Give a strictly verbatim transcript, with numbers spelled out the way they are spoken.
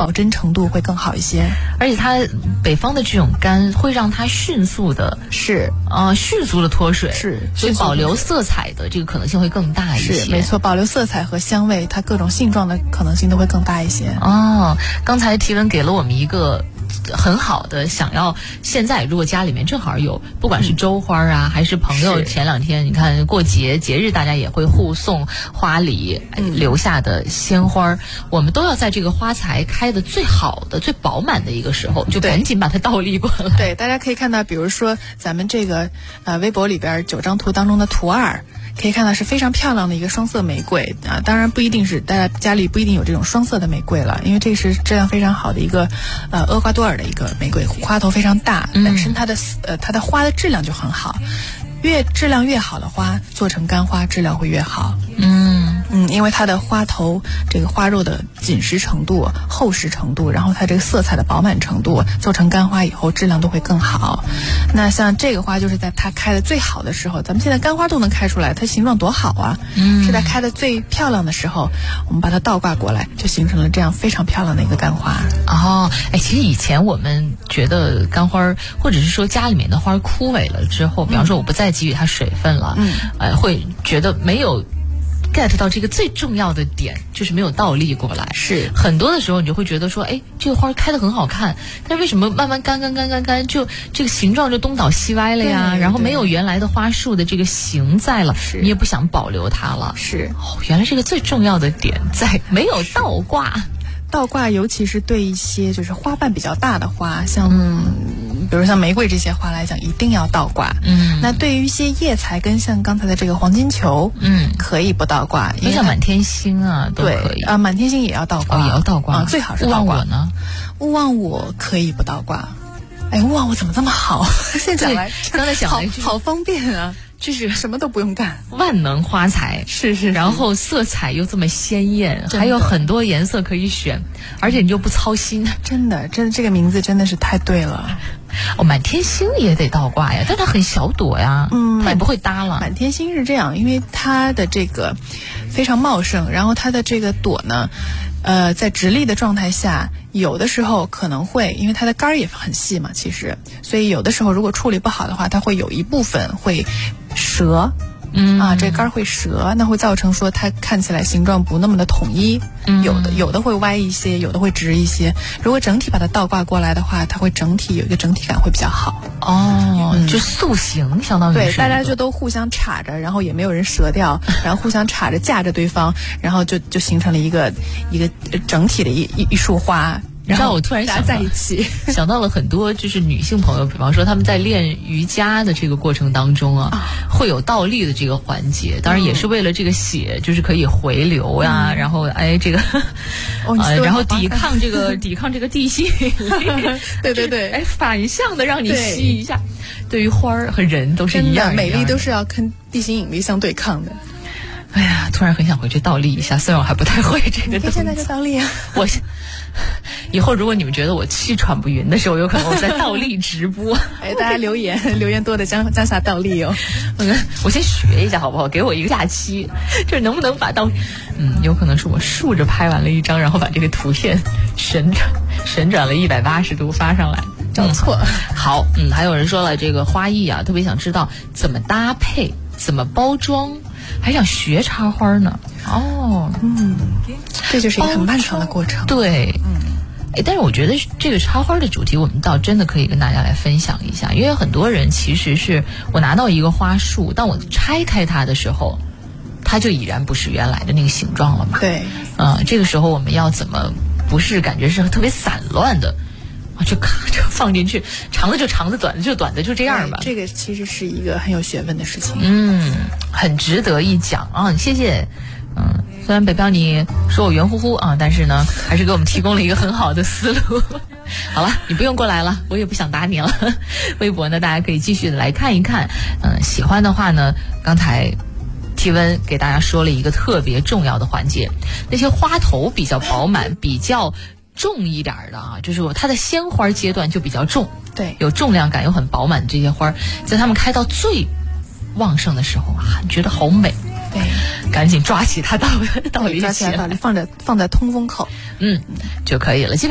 保真程度会更好一些。 而且它北方的这种干会让它迅速的是呃迅速的脱水， 是， 所以保留色彩的这个可能性会更大一些。 是，没错，保留色彩和香味，它各种性状的可能性都会更大一些。 哦，刚才提文给了我们一个很好的，想要现在如果家里面正好有不管是周花啊、嗯、还是朋友前两天你看过节节日大家也会互送花礼、嗯、留下的鲜花，我们都要在这个花材开的最好的最饱满的一个时候就赶紧把它倒立过来。 对，大家可以看到比如说咱们这个呃微博里边九张图当中的图二，可以看到是非常漂亮的一个双色玫瑰啊，当然不一定是大家家里不一定有这种双色的玫瑰了，因为这是质量非常好的一个呃厄瓜多尔的一个玫瑰，花头非常大，本身它的呃它的花的质量就很好，越质量越好的花做成干花质量会越好。嗯嗯，因为它的花头这个花肉的紧实程度、厚实程度，然后它这个色彩的饱满程度，做成干花以后质量都会更好。那像这个花就是在它开的最好的时候，咱们现在干花都能开出来，它形状多好啊！嗯，是在开的最漂亮的时候，我们把它倒挂过来，就形成了这样非常漂亮的一个干花。 哦，哎，其实以前我们觉得干花，或者是说家里面的花枯萎了之后，比方说我不再给予它水分了，嗯，呃，会觉得没有get 到这个最重要的点，就是没有倒立过来。 是很多的时候你就会觉得说，哎，这个花开得很好看，但是为什么慢慢干干干干干，就这个形状就东倒西歪了呀？然后没有原来的花束的这个形在了，你也不想保留它了。 是， 哦，原来这个最重要的点在没有倒挂。 倒挂尤其是对一些就是花瓣比较大的花，像、嗯、比如像玫瑰这些花来讲，一定要倒挂。嗯，那对于一些叶材跟像刚才的这个黄金球，嗯，可以不倒挂，因为像满天星啊都可以啊，满天星也要倒挂， 哦、也要倒挂、 啊，最好是倒挂。 勿忘我呢？ 勿忘我可以不倒挂。哎，勿忘我怎么这么好？现在讲来， 刚才想来、就是、 好好方便啊。就是什么都不用干， 万能花材是 是, 是， 然后色彩又这么鲜艳，还有很多颜色可以选，而且你就不操心。 真的，真的这个名字真的是太对了。 哦，满天星也得倒挂呀，但它很小朵呀，嗯，它也不会耷了。 满天星是这样，因为它的这个非常茂盛，然后它的这个朵呢，呃，在直立的状态下，有的时候可能会，因为它的杆儿也很细嘛，其实，所以有的时候如果处理不好的话，它会有一部分会折。嗯啊，这杆会折，那会造成说它看起来形状不那么的统一，嗯、有的有的会歪一些，有的会直一些。如果整体把它倒挂过来的话，它会整体有一个整体感会比较好。 哦，嗯、就塑形相当于对，大家就都互相插着，然后也没有人折掉，然后互相插着架着对方，然后就就形成了一个一个整体的一一一束花。 你知道我突然想在一起想到了很多就是女性朋友，比方说他们在练瑜伽的这个过程当中啊，啊会有倒立的这个环节，当然也是为了这个血就是可以回流呀、啊嗯，然后哎这个哦、 呃然后抵抗这个抵抗这个地心引力对对对， 哎反向的让你吸一下。对于花儿和人都是一样， 美丽都是要跟地心引力相对抗的。 哎呀，突然很想回去倒立一下，虽然我还不太会这个动作。 现在就倒立啊！ 我以后如果你们觉得我气喘不匀的时候，有可能我在倒立直播。 哎，大家留言留言多的江江夏倒立哦。 我先学一下好不好？给我一个假期，就是能不能把倒，嗯，有可能是我竖着拍完了一张，然后把这个图片旋转旋转了一百八十度发上来。 找错、 嗯。好，嗯，还有人说了，这个花艺啊，特别想知道怎么搭配，怎么包装。还想学插花呢，哦，嗯， 这就是一个很漫长的过程。 对，嗯，哎，但是我觉得这个插花的主题，我们倒真的可以跟大家来分享一下，因为很多人其实是我拿到一个花束，当我拆开它的时候，它就已然不是原来的那个形状了嘛。 对， 嗯、呃，这个时候我们要怎么不是感觉是特别散乱的？就就放进去，长的就长的，短的就短的，就这样吧。 这个其实是一个很有学问的事情， 嗯，很值得一讲啊！谢谢，嗯，虽然北漂你说我圆乎乎啊，但是呢，还是给我们提供了一个很好的思路。好了，你不用过来了，我也不想打你了。微博呢，大家可以继续的来看一看，嗯，喜欢的话呢，刚才提问给大家说了一个特别重要的环节，那些花头比较饱满，比较重一点的啊，就是它的鲜花阶段就比较重， 对， 有重量感，有很饱满的这些花，在它们开到最旺盛的时候啊，你觉得好美， 对， 赶紧抓起它倒倒立起来， 抓起来倒立，放在放在通风口， 嗯，就可以了。